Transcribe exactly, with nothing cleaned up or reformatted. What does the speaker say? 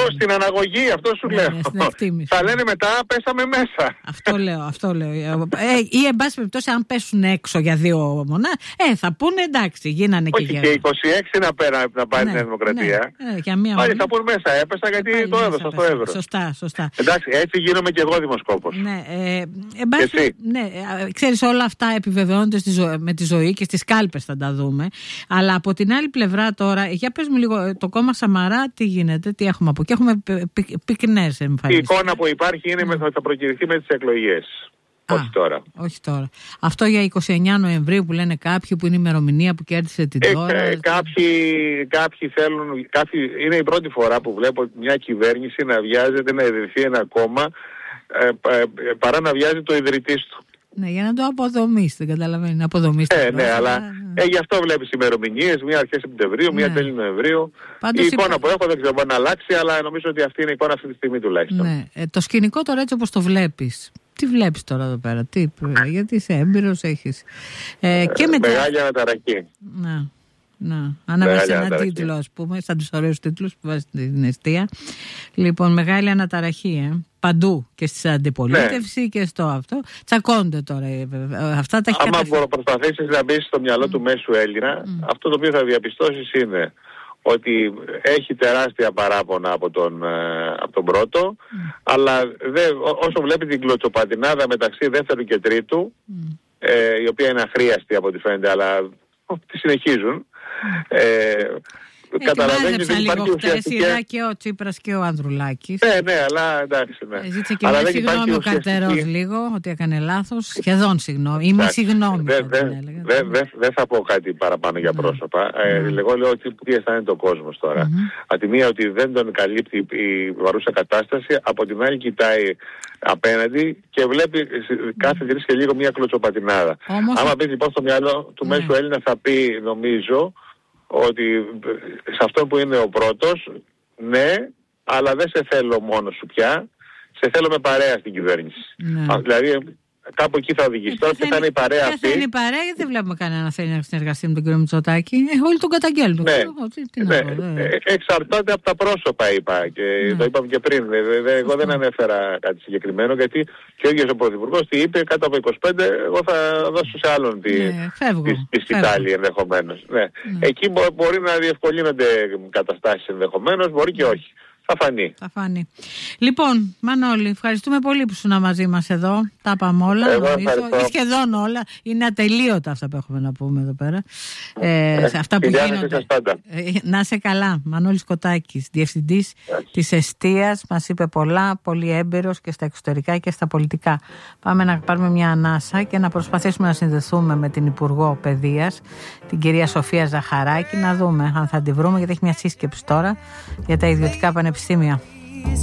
στην αναγωγή, αυτό σου ναι, λέω. Ναι, θα λένε μετά πέσαμε μέσα. Αυτό λέω, αυτό λέω. Ε, ή εν πάση περιπτώσει, αν πέσουν έξω για δύο μονά, ε, θα πούνε εντάξει, γίνανε και γέρος. Όχι, και είκοσι έξι να, πέρα, να πάρει ναι, η Νέα Δημοκρατία. Ναι, ε, μία πάλι θα πούν μέσα, έπεσα γιατί το έδωσα στο ευρώ. Σωστά, σωστά. Εντάξει, έτσι γίνομαι και εγώ δημοσκόπος. Ναι, ε, εν πάση, ναι, ξέρεις, όλα αυτά επιβεβαιώνονται στη ζω... με τη ζωή και στις κάλπες θα τα δούμε. Αλλά από την άλλη πλευρά τώρα, για πες μου λίγο, το κόμμα Σαμαρά τι γίνεται, τι έχουμε από εκεί. Έχουμε πυ... πυκνές εμφανίσεις. Η εικόνα που υπάρχει είναι ότι θα προκηρυχθεί με τις εκλογές. Α, όχι τώρα. Όχι τώρα. Αυτό για είκοσι εννέα Νοεμβρίου που λένε κάποιοι, που είναι η ημερομηνία που κέρδισε την ε, τώρα. Ε, κάποιοι, κάποιοι θέλουν, κάποιοι, είναι η πρώτη φορά που βλέπω μια κυβέρνηση να βιάζεται να ιδρυθεί ένα κόμμα ε, ε, παρά να βιάζει το ιδρυτής του. Ναι, για να το αποδομήσει, δεν καταλαβαίνει. Να αποδομήσει. Ε, ναι, αλλά ε, γι' αυτό βλέπεις ημερομηνίες, μία αρχές Σεπτεμβρίου, μία ναι. τέλη Νοεμβρίου. Πάντως η εικόνα υπά... που έχω δεν ξέρω, μπορεί να αλλάξει, αλλά νομίζω ότι αυτή είναι η εικόνα αυτή τη στιγμή τουλάχιστον. Ναι. Ε, το σκηνικό τώρα έτσι όπως το βλέπεις. Τι βλέπεις τώρα εδώ πέρα, τι, γιατί είσαι έμπειρος, έχεις. Ε, και ε, μετά... Μεγάλη αναταραχή. Ναι. Να, αναβάσει ένα τίτλο, ας πούμε, σαν τους ωραίους τίτλους που βάζει την αιστεία. Λοιπόν, μεγάλη αναταραχή, ε. Παντού και στη αντιπολίτευση ναι. και στο αυτό. Τσακώνται τώρα. Αυτά τα έχει Άμα καταφ... προσπαθήσεις να μπεις στο μυαλό mm. του μέσου Έλληνα, mm. αυτό το οποίο θα διαπιστώσεις είναι ότι έχει τεράστια παράπονα από τον, από τον πρώτο, mm. αλλά δε, όσο βλέπει την κλωτσοπατινάδα μεταξύ δεύτερου και τρίτου, mm. ε, η οποία είναι αχρίαστη από ό,τι φαίνεται, αλλά τη συνεχίζουν. Ε, Ε, καταλαβαίνεις ότι υπάρχει ουσιαστική... Σειρά και ο Τσίπρας και ο Ανδρουλάκης. Ναι, ναι, αλλά εντάξει. Ναι. Ζήτησε και αλλά συγγνώμη ο Καρτερός λίγο, ότι έκανε λάθος. Σχεδόν συγγνώμη. Είμαι συγγνώμη. Δεν δε, δε, δε, δε θα πω κάτι παραπάνω για πρόσωπα. Mm. Ε, εγώ λέω ότι τι αισθάνεται ο κόσμος τώρα. Mm-hmm. Από τη μία ότι δεν τον καλύπτει η παρούσα κατάσταση, από την άλλη κοιτάει απέναντι και βλέπει κάθε τρεις και λίγο μια κλωτσοπατινάδα. Όμως... Άμα μπει λοιπόν στο μυαλό του mm. μέσου Έλληνα θα πει, νομίζω, ότι σε αυτό που είναι ο πρώτος, ναι, αλλά δεν σε θέλω μόνος σου πια, σε θέλω με παρέα στην κυβέρνηση. Ναι. Α, δηλαδή κάπου εκεί θα οδηγήσει. Τώρα ποια θα είναι η παρέα αυτή. Ποια θα είναι η παρέα, γιατί δεν βλέπουμε κανένα θέλει να συνεργαστεί με τον κύριο Μητσοτάκη. Ε, όλοι τον καταγγέλνουν. Ναι. Εγώ, τι, τι ναι. να πω, δε. Εξαρτάται από τα πρόσωπα, είπα. Και ναι. το είπαμε και πριν. Δε, δε, εγώ δεν ανέφερα κάτι συγκεκριμένο, γιατί και ο ίδιος ο Πρωθυπουργός τι είπε, κάτω από είκοσι πέντε, εγώ θα δώσω σε άλλον τη, ναι, τη, τη σκητάλη ενδεχομένως. Ναι. Ναι. Εκεί μπο, μπορεί να διευκολύνονται καταστάσεις ενδεχομένως, μπορεί και όχι. Θα φανεί. Θα φανεί. Λοιπόν, Μανώλη, ευχαριστούμε πολύ που ήσουν μαζί μας εδώ. Τα είπαμε όλα. Εγώ νομίζω, σχεδόν όλα. Είναι ατελείωτα αυτά που έχουμε να πούμε εδώ πέρα. Ε, σε αυτά που γίνονται. Ε, να είσαι καλά. Μανώλης Κοτάκης, διευθυντής της Εστίας. Μας είπε πολλά, πολύ έμπειρος και στα εξωτερικά και στα πολιτικά. Πάμε να πάρουμε μια ανάσα και να προσπαθήσουμε να συνδεθούμε με την Υπουργό Παιδείας, την κυρία Σοφία Ζαχαράκη, να δούμε αν θα τη βρούμε, γιατί έχει μια σύσκεψη τώρα για τα ιδιωτικά πανεπιστήμια.